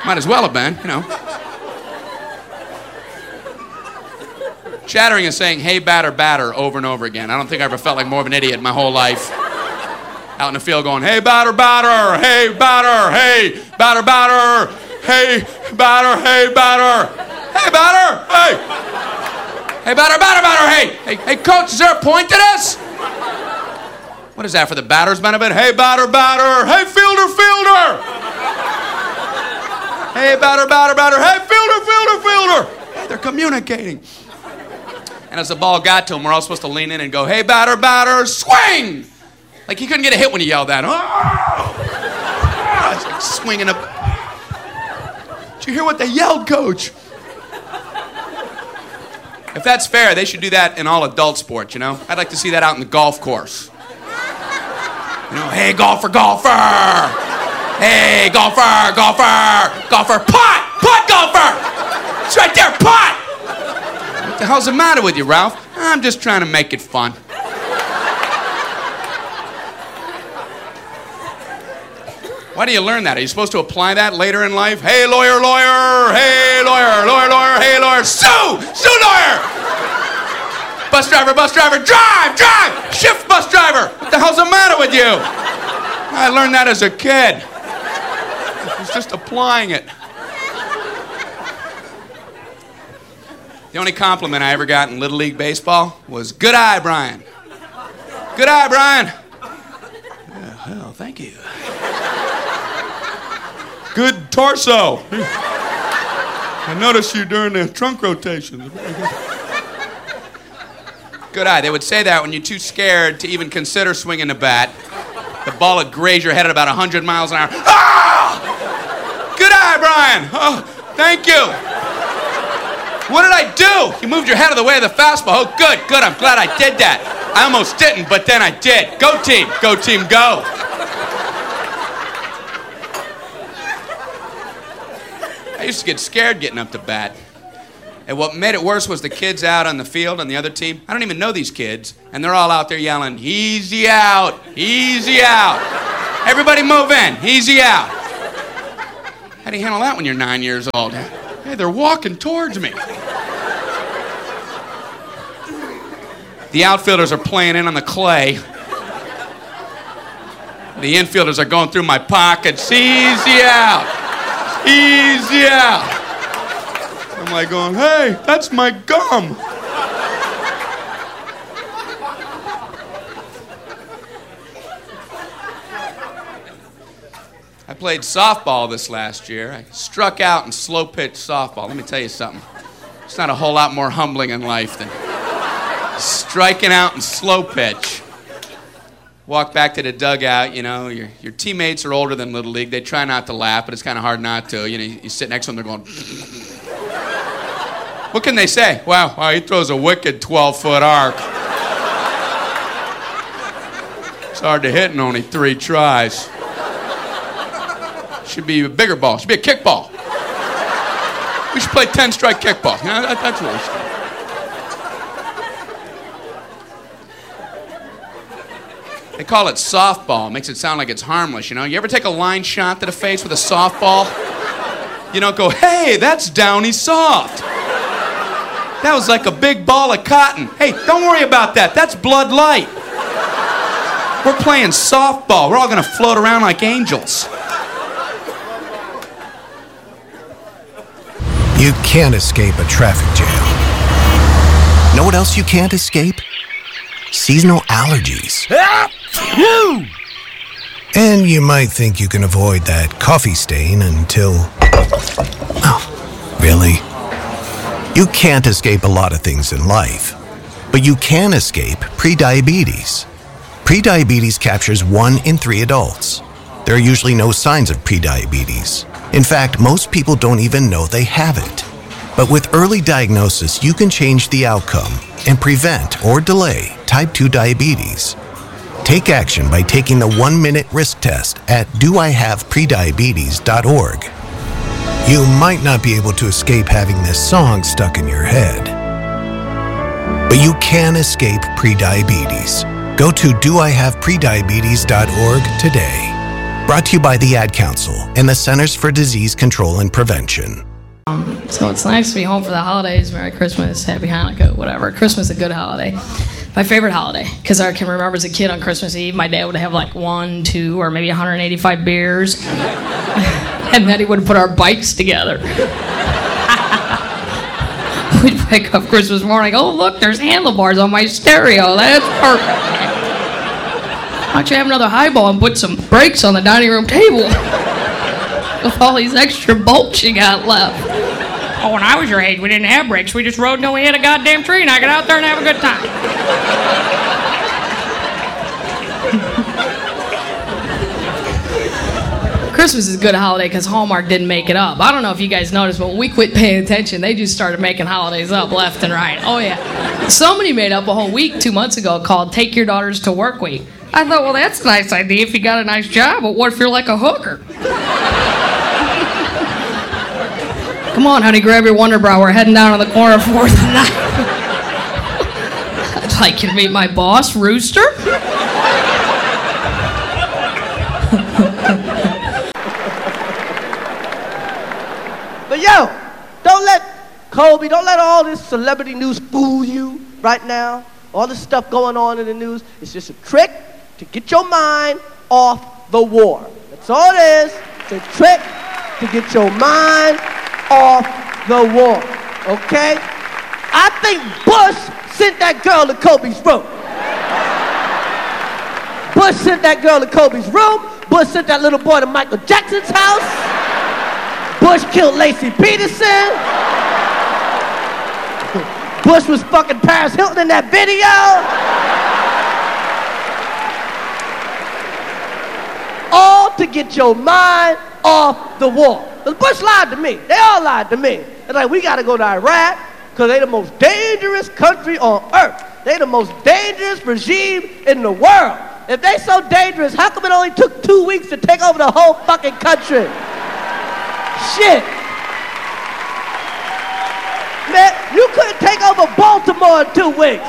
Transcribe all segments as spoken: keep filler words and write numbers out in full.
Might as well have been, you know. Chattering is saying, hey, batter, batter, over and over again. I don't think I ever felt like more of an idiot in my whole life. Out in the field going, hey, batter, batter, hey, batter, hey, batter, batter, hey, batter, hey, batter, hey, batter, hey. Hey, batter, batter, batter, hey. Hey, hey, coach, is there a point to this? What is that, for the batter's benefit? Hey, batter, batter, hey, fielder, fielder. Hey, batter, batter, batter, hey, fielder, fielder, fielder. Hey, they're communicating. And as the ball got to him, we're all supposed to lean in and go, hey, batter, batter, swing! Like he couldn't get a hit when he yelled that. Oh! It's like swinging up. Did you hear what they yelled, coach? If that's fair, they should do that in all adult sports, you know? I'd like to see that out in the golf course. You know, hey, golfer, golfer! Hey, golfer, golfer, golfer, putt! Putt, golfer! It's right there, putt! What the hell's the matter with you, Ralph? I'm just trying to make it fun. Why do you learn that? Are you supposed to apply that later in life? Hey, lawyer, lawyer! Hey, lawyer, lawyer, lawyer, hey, lawyer! Sue! Sue, lawyer! Bus driver, bus driver, drive, drive! Shift bus driver! What the hell's the matter with you? I learned that as a kid. I was just applying it. The only compliment I ever got in Little League Baseball was, good eye, Brian. Good eye, Brian. Yeah, well, thank you. Good torso. I noticed you during the trunk rotations. Good eye. They would say that when you're too scared to even consider swinging the bat. The ball would graze your head at about one hundred miles an hour. Ah! Good eye, Brian. Oh, thank you. What did I do? You moved your head out of the way of the fastball. Oh, good, good. I'm glad I did that. I almost didn't, but then I did. Go team. Go team, go. I used to get scared getting up to bat. And what made it worse was the kids out on the field on the other team. I don't even know these kids. And they're all out there yelling, easy out, easy out. Everybody move in, easy out. How do you handle that when you're nine years old? Hey, they're walking towards me. The outfielders are playing in on the clay. The infielders are going through my pockets. Easy out. Easy out. I'm like going, hey, that's my gum. I played softball this last year. I struck out in slow pitch softball. Let me tell you something. It's not a whole lot more humbling in life than striking out in slow pitch. Walk back to the dugout, you know, your your teammates are older than Little League. They try not to laugh, but it's kind of hard not to. You know, you sit next to them, they're going, what can they say? Wow, wow, he throws a wicked twelve-foot arc. It's hard to hit in only three tries. Should be a bigger ball. Should be a kickball. We should play ten-strike kickball. You know, that, that's what we should do. They call it softball. Makes it sound like it's harmless, you know? You ever take a line shot to the face with a softball? You don't go, hey, that's downy soft. That was like a big ball of cotton. Hey, don't worry about that. That's Blood Light. We're playing softball. We're all going to float around like angels. You can't escape a traffic jam. Know what else you can't escape? Seasonal allergies. And you might think you can avoid that coffee stain until... Oh, really? You can't escape a lot of things in life, but you can escape prediabetes. Prediabetes captures one in three adults. There are usually no signs of prediabetes. In fact, most people don't even know they have it. But with early diagnosis, you can change the outcome and prevent or delay type two diabetes. Take action by taking the one-minute risk test at do I have prediabetes dot org. You might not be able to escape having this song stuck in your head, but you can escape prediabetes. Go to do I have prediabetes dot org today. Brought to you by the Ad Council and the Centers for Disease Control and Prevention. So it's nice to be home for the holidays. Merry Christmas, Happy Hanukkah, whatever. Christmas is a good holiday. My favorite holiday, because I can remember as a kid on Christmas Eve, my dad would have like one, two, or maybe one hundred eighty-five beers. And then he would put our bikes together. We'd wake up Christmas morning, oh, look, there's handlebars on my stereo. That's perfect. Why don't you have another highball and put some brakes on the dining room table? With all these extra bolts you got left. Oh, when I was your age, we didn't have brakes. We just rode until we hit a goddamn tree and I got out there and have a good time. Christmas is a good holiday because Hallmark didn't make it up. I don't know if you guys noticed, but when we quit paying attention, they just started making holidays up left and right. Oh, yeah. Somebody made up a whole week two months ago called Take Your Daughters to Work Week. I thought, well, that's a nice idea if you got a nice job, but what if you're like a hooker? Come on, honey, grab your Wonderbrow. We're heading down to the corner of fourth and ninth. I'd like you to meet my boss, Rooster. But yo, don't let Kobe, don't let all this celebrity news fool you right now. All this stuff going on in the news, it's just a trick to get your mind off the war. That's all it is. It's a trick to get your mind off the war, okay? I think Bush sent that girl to Kobe's room. Bush sent that girl to Kobe's room. Bush sent that little boy to Michael Jackson's house. Bush killed Lacey Peterson. Bush was fucking Paris Hilton in that video. All to get your mind off the war. Because Bush lied to me. They all lied to me. They're like, we got to go to Iraq because they're the most dangerous country on earth. They're the most dangerous regime in the world. If they so dangerous, how come it only took two weeks to take over the whole fucking country? Shit. Man, you couldn't take over Baltimore in two weeks.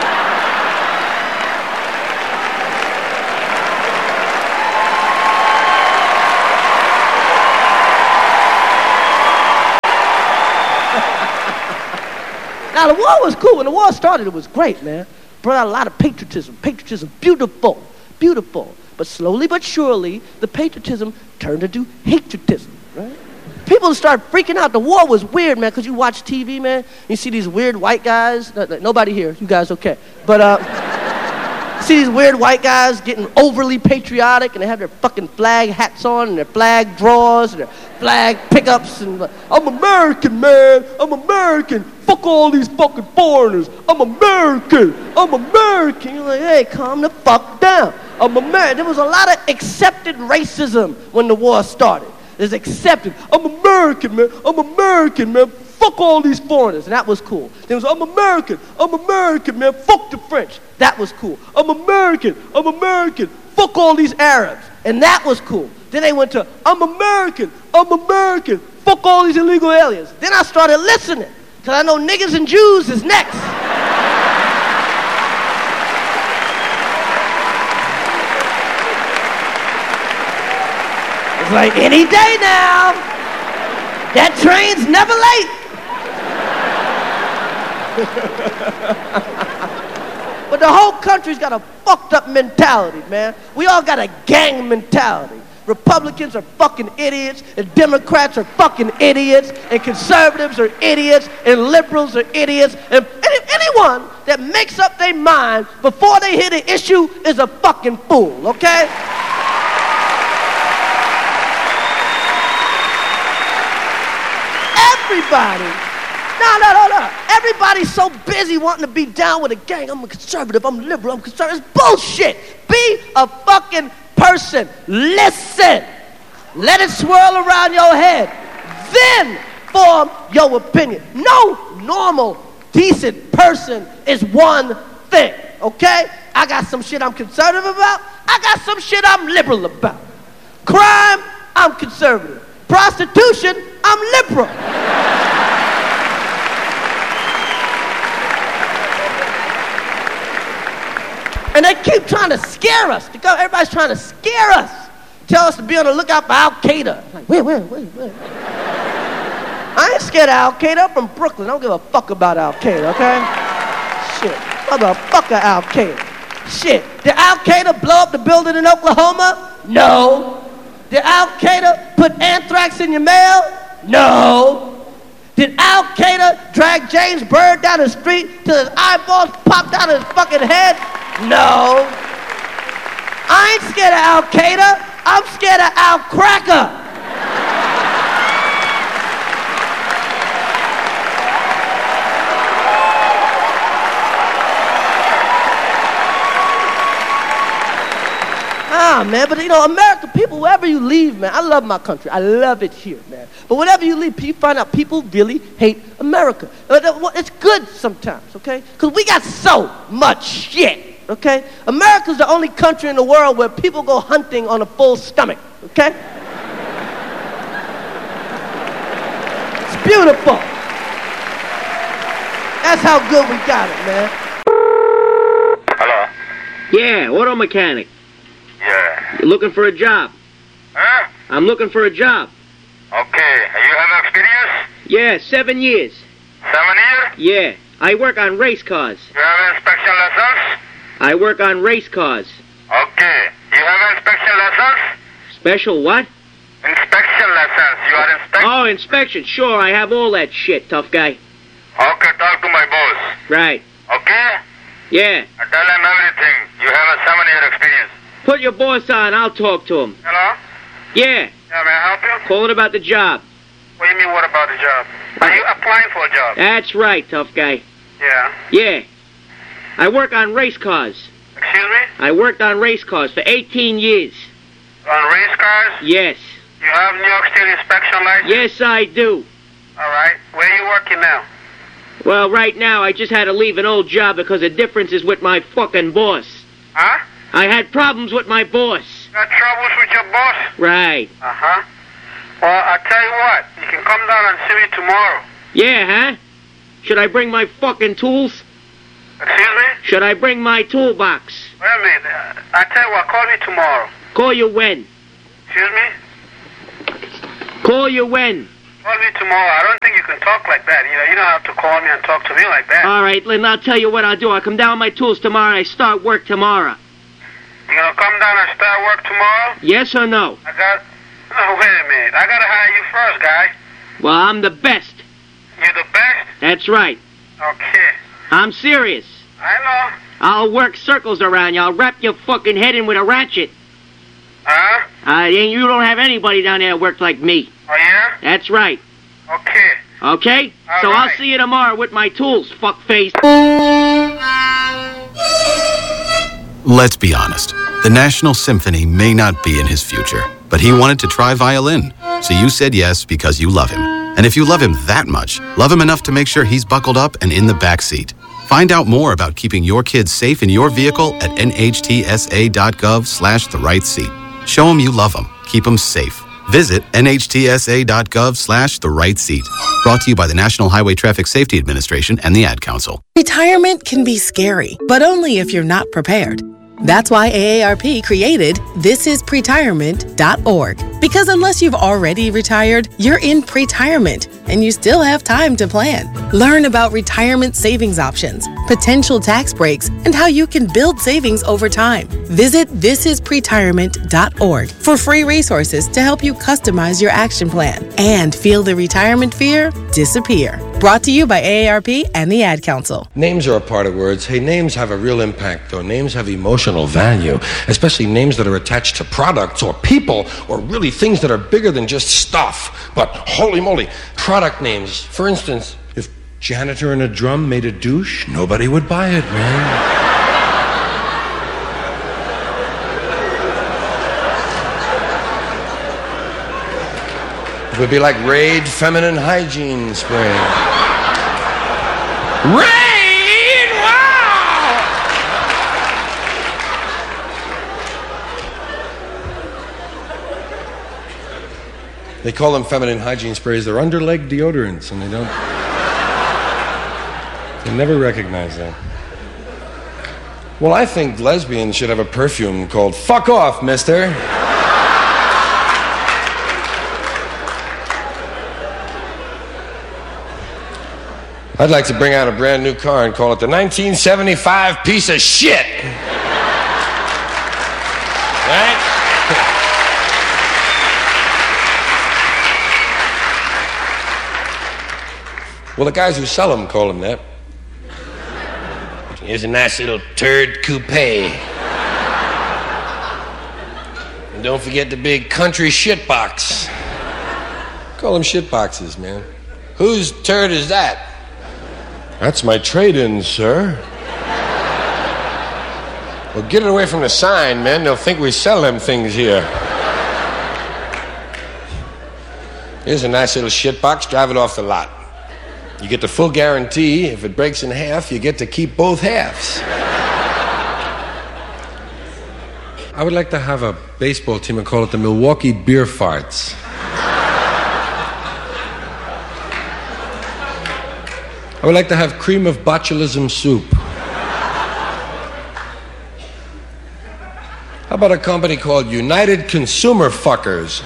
Now, the war was cool. When the war started, it was great, man. Brought out a lot of patriotism. Patriotism, beautiful, beautiful. But slowly but surely, the patriotism turned into hatriotism, right? People started freaking out. The war was weird, man, because you watch T V, man. You see these weird white guys. Nobody here. You guys okay. But, uh, you see these weird white guys getting overly patriotic, and they have their fucking flag hats on, and their flag drawers, and their flag pickups, and like, I'm American, man. I'm American. Fuck all these fucking foreigners. I'm American. I'm American. You're like, hey, calm the fuck down. I'm American. There was a lot of accepted racism when the war started. There's accepted. I'm American, man. I'm American, man. Fuck all these foreigners. And that was cool. There was, I'm American. I'm American, man. Fuck the French. That was cool. I'm American. I'm American. Fuck all these Arabs. And that was cool. Then they went to, I'm American. I'm American. Fuck all these illegal aliens. Then I started listening. Because I know niggas and Jews is next. It's like any day now. That train's never late. But the whole country's got a fucked up mentality, man. We all got a gang mentality. Republicans are fucking idiots, and Democrats are fucking idiots, and conservatives are idiots, and liberals are idiots, and any, anyone that makes up their mind before they hit an issue is a fucking fool, okay? Everybody, no, no, no, no. Everybody's so busy wanting to be down with a gang. I'm a conservative, I'm liberal, I'm conservative. It's bullshit. Be a fucking person. Listen. Let it swirl around your head. Then form your opinion. No normal, decent person is one thing, okay? I got some shit I'm conservative about. I got some shit I'm liberal about. Crime, I'm conservative. Prostitution, I'm liberal. And they keep trying to scare us. Everybody's trying to scare us tell us to be on the lookout for Al-Qaeda. Like, wait, wait, wait, wait. I ain't scared of Al-Qaeda. I'm from Brooklyn. I don't give a fuck about Al-Qaeda, okay? Shit. Motherfucker Al-Qaeda. Shit. Did Al-Qaeda blow up the building in Oklahoma? No. Did Al-Qaeda put anthrax in your mail? No. Did Al-Qaeda drag James Byrd down the street till his eyeballs popped out of his fucking head? No. I ain't scared of Al-Qaeda. I'm scared of Al-Cracker. Ah, man, but you know, American people, wherever you leave, man, I love my country. I love it here, man. But wherever you leave, you find out people really hate America. It's good sometimes, okay? Because we got so much shit, okay? America's the only country in the world where people go hunting on a full stomach, okay? It's beautiful. That's how good we got it, man. Hello? Yeah, auto mechanic. Yeah. You looking for a job? Huh? I'm looking for a job. Okay. You have experience? Yeah, seven years. Seven years? Yeah. I work on race cars. You have inspection license? I work on race cars. Okay. You have inspection license? Special what? Inspection license. You are inspection? Oh, inspection. Sure, I have all that shit, tough guy. Okay, talk to my boss. Right. Okay? Yeah. I tell him everything. You have a seven-year experience. Put your boss on. I'll talk to him. Hello? Yeah. Yeah, may I help you? Calling about the job. What do you mean, what about the job? Are you applying for a job? That's right, tough guy. Yeah. Yeah. I work on race cars. Excuse me? I worked on race cars for eighteen years. On race cars? Yes. You have New York State inspection license? Yes, I do. All right. Where are you working now? Well, right now, I just had to leave an old job because of differences with my fucking boss. Huh? I had problems with my boss. Got troubles with your boss? Right. Uh-huh. Well, I'll tell you what. You can come down and see me tomorrow. Yeah, huh? Should I bring my fucking tools? Excuse me? Should I bring my toolbox? Wait a minute. Uh, I'll tell you what. Call me tomorrow. Call you when? Excuse me? Call you when? Call me tomorrow. I don't think you can talk like that. You know, you don't have to call me and talk to me like that. All right, Lynn, I'll tell you what I'll do. I'll come down with my tools tomorrow and I start work tomorrow. You gonna come down and start work tomorrow? Yes or no? I got... Oh, wait a minute. I gotta hire you first, guy. Well, I'm the best. You're the best? That's right. Okay. I'm serious. I know. I'll work circles around you. I'll wrap your fucking head in with a ratchet. Huh? Uh, you don't have anybody down there that works like me. Oh, yeah? That's right. Okay. Okay? All so right. I'll see you tomorrow with my tools, fuckface. Let's be honest. The National Symphony may not be in his future, but he wanted to try violin. So you said yes because you love him. And if you love him that much, love him enough to make sure he's buckled up and in the back seat. Find out more about keeping your kids safe in your vehicle at nhtsa.gov slash the right seat. Show him you love him. Keep him safe. Visit nhtsa.gov slash the right seat. Brought to you by the National Highway Traffic Safety Administration and the Ad Council. Retirement can be scary, but only if you're not prepared. That's why A A R P created this is pretirement dot org. Because unless you've already retired, you're in pretirement, and you still have time to plan. Learn about retirement savings options, potential tax breaks, and how you can build savings over time. Visit this is pretirement dot org for free resources to help you customize your action plan and feel the retirement fear disappear. Brought to you by A A R P and the Ad Council. Names are a part of words. Hey, names have a real impact, though. Names have emotional value, especially names that are attached to products or people or really things that are bigger than just stuff. But holy moly, product names. For instance, if Janitor in a Drum made a douche, nobody would buy it, man. It would be like Raid Feminine Hygiene Spray. Raid! Wow! They call them feminine hygiene sprays. They're underleg deodorants, and they don't... They never recognize that. Well, I think lesbians should have a perfume called Fuck Off, mister. I'd like to bring out a brand new car and call it the nineteen seventy-five piece of shit. Right? Well, the guys who sell them call them that. Here's a nice little turd coupe. And don't forget the big country shit box. Call them shit boxes, man. Whose turd is that? That's my trade-in, sir. Well, get it away from the sign, man. They'll think we sell them things here. Here's a nice little shit box. Drive it off the lot. You get the full guarantee. If it breaks in half, you get to keep both halves. I would like to have a baseball team and call it the Milwaukee Beer Farts. I would like to have cream of botulism soup. How about a company called United Consumer Fuckers?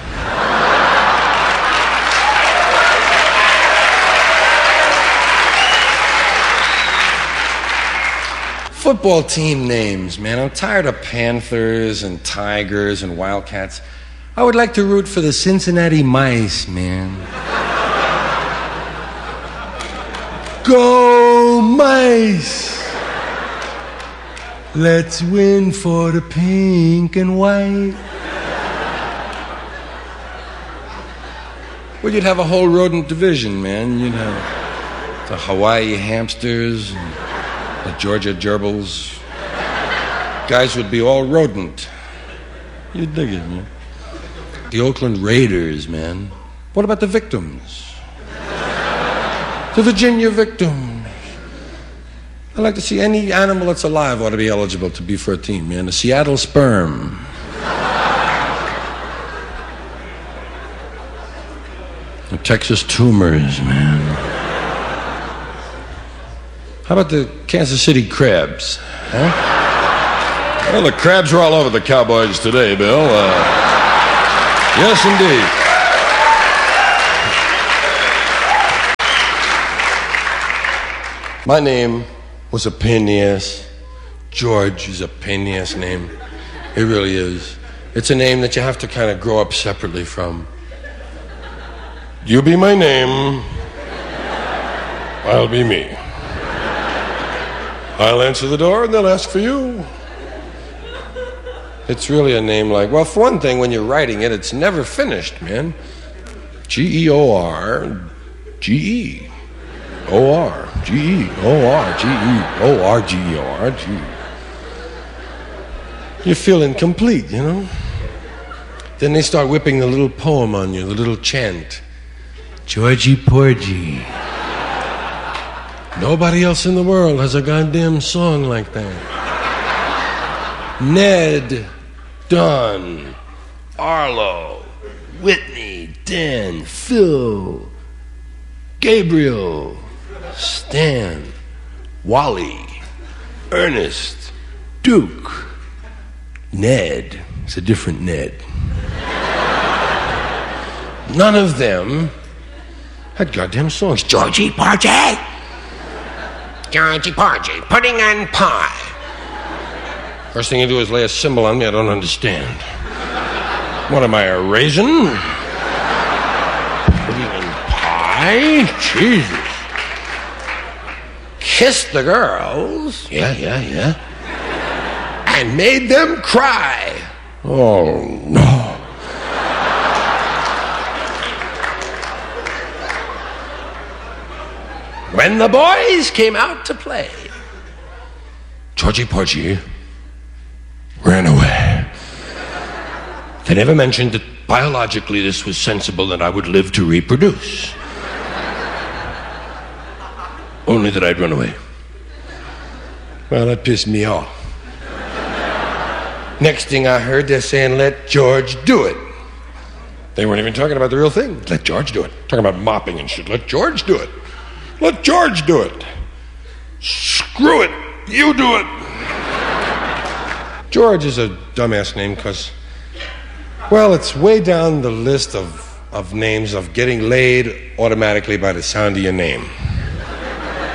Football team names, man. I'm tired of Panthers and Tigers and Wildcats. I would like to root for the Cincinnati Mice, man. Go Mice! Let's win for the pink and white. Well, you'd have a whole rodent division, man. You'd have the Hawaii hamsters and the Georgia gerbils. Guys would be all rodent. You'd dig it, man. The Oakland Raiders, man. What about the victims? The Virginia victims. I'd like to see any animal that's alive ought to be eligible to be for a team, man. The Seattle Sperm. The Texas Tumors, man. How about the Kansas City Crabs? Huh? Well, the crabs are all over the Cowboys today, Bill. Uh, yes, indeed. My name was a pain in the ass. George is a pain in the ass name. It really is. It's a name that you have to kind of grow up separately from. You be my name. I'll be me. I'll answer the door and they'll ask for you. It's really a name like, well, for one thing, when you're writing it, it's never finished, man. G E O R G E. O R G E. O R G E. O R G E O R G E. You feel incomplete, you know? Then they start whipping the little poem on you, the little chant. Georgie Porgy. Nobody else in the world has a goddamn song like that. Ned, Don, Arlo, Whitney, Dan, Phil, Gabriel, Stan, Wally, Ernest, Duke, Ned. It's a different Ned. None of them had goddamn songs. Georgie Porgy. Georgie Porgy, pudding and pie. First thing you do is lay a symbol on me I don't understand. What am I, a raisin? Pudding and pie? Jesus. Kissed the girls. Yeah, yeah, yeah. And made them cry. Oh, no. When the boys came out to play, Georgie Porgy ran away. They never mentioned that biologically this was sensible and I would live to reproduce. Only that I'd run away. Well, that pissed me off. Next thing I heard, they're saying, let George do it. They weren't even talking about the real thing. Let George do it. Talking about mopping and shit. Let George do it. Let George do it. Screw it. You do it. George is a dumbass name because, well, it's way down the list of, of names of getting laid automatically by the sound of your name.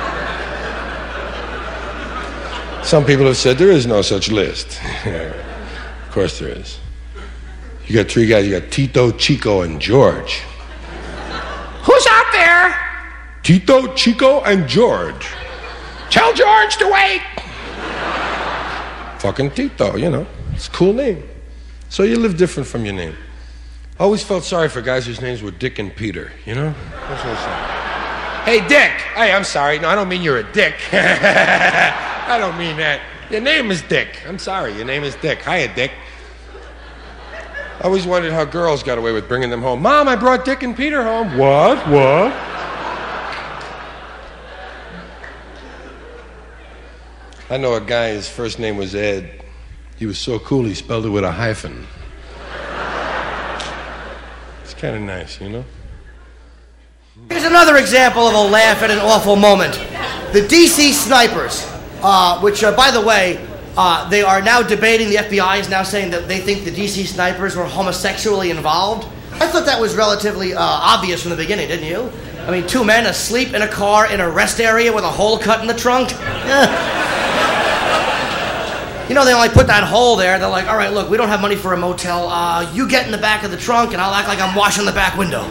Some people have said there is no such list. Of course there is. You got three guys. You got Tito, Chico, and George. Who's out there? Tito, Chico, and George. Tell George to wait. Fucking Tito, you know. It's a cool name. So you live different from your name. I always felt sorry for guys whose names were Dick and Peter, you know? That's what I said. Hey, Dick. Hey, I'm sorry. No, I don't mean you're a dick. I don't mean that. Your name is Dick. I'm sorry. Your name is Dick. Hiya, Dick. I always wondered how girls got away with bringing them home. Mom, I brought Dick and Peter home. What? What? I know a guy, his first name was Ed. He was so cool, he spelled it with a hyphen. It's kind of nice, you know? Here's another example of a laugh at an awful moment. The D C snipers, uh, which, uh, by the way, uh, they are now debating, the F B I is now saying that they think the D C snipers were homosexually involved. I thought that was relatively uh, obvious from the beginning, didn't you? I mean, two men asleep in a car in a rest area with a hole cut in the trunk. You know, they only put that hole there. They're like, all right, look, we don't have money for a motel. Uh, you get in the back of the trunk, and I'll act like I'm washing the back window.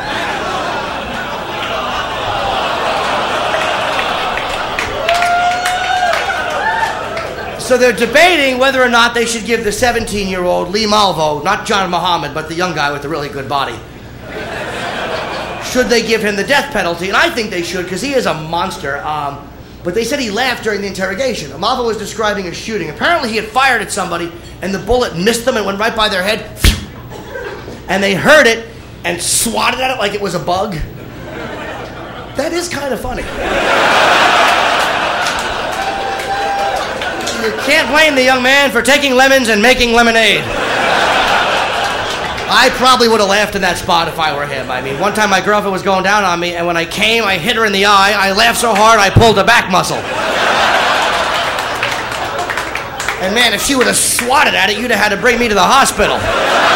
So they're debating whether or not they should give the seventeen-year-old Lee Malvo, not John Muhammad, but the young guy with the really good body. Should they give him the death penalty? And I think they should, because he is a monster. Um, but they said he laughed during the interrogation. Malvo was describing a shooting. Apparently he had fired at somebody, and the bullet missed them and went right by their head. And they heard it and swatted at it like it was a bug. That is kind of funny. You can't blame the young man for taking lemons and making lemonade. I probably would have laughed in that spot if I were him. I mean, one time my girlfriend was going down on me, and when I came, I hit her in the eye. I laughed so hard, I pulled a back muscle. And man, if she would have swatted at it, you'd have had to bring me to the hospital.